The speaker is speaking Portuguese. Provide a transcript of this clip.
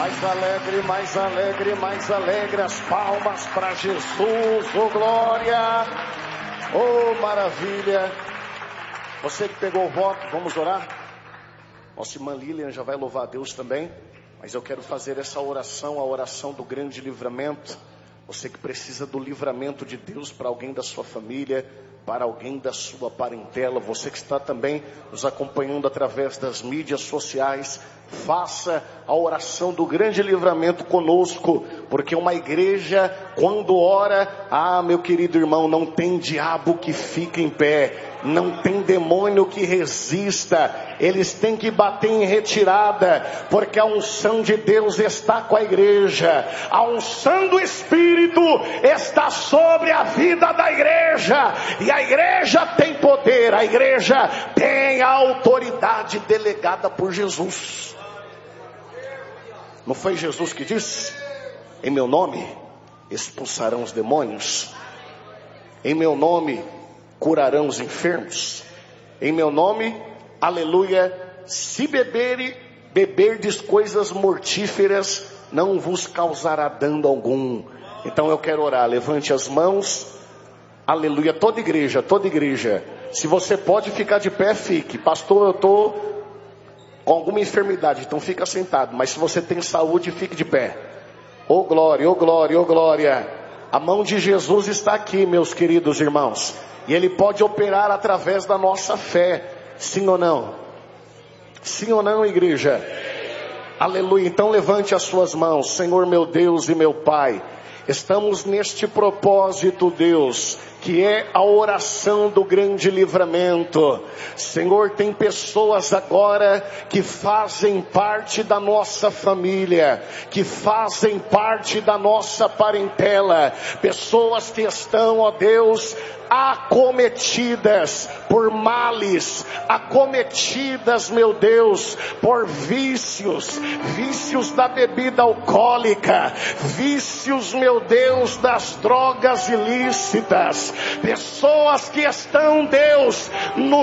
mais alegre, mais alegre, as palmas para Jesus, oh glória, oh maravilha. Você que pegou o voto, vamos orar? Nossa irmã Lilian já vai louvar a Deus também, mas eu quero fazer essa oração, a oração do grande livramento. Você que precisa do livramento de Deus para alguém da sua família, para alguém da sua parentela, você que está também nos acompanhando através das mídias sociais, faça a oração do grande livramento conosco, porque uma igreja quando ora, meu querido irmão, não tem diabo que fique em pé, não tem demônio que resista, eles têm que bater em retirada, porque a unção de Deus está com a igreja, a unção do Espírito está sobre a vida da igreja, e a igreja tem poder, a igreja tem a autoridade delegada por Jesus. Não foi Jesus que disse: em meu nome expulsarão os demônios, em meu nome curarão os enfermos, em meu nome, aleluia, se beberdes coisas mortíferas, não vos causará dano algum. Então eu quero orar, levante as mãos, aleluia, toda igreja, se você pode ficar de pé, fique. Pastor, eu estou com alguma enfermidade, então fica sentado, mas se você tem saúde, fique de pé. Oh glória, oh glória, oh glória. A mão de Jesus está aqui, meus queridos irmãos, e Ele pode operar através da nossa fé, sim ou não? Sim ou não, igreja? Aleluia, então levante as suas mãos. Senhor meu Deus e meu Pai, estamos neste propósito, Deus, que é a oração do grande livramento. Senhor, tem pessoas agora que fazem parte da nossa família, que fazem parte da nossa parentela, pessoas que estão, ó Deus, acometidas por males, acometidas, meu Deus, por vícios da bebida alcoólica, vícios, meu Deus, das drogas ilícitas, pessoas que estão, Deus, no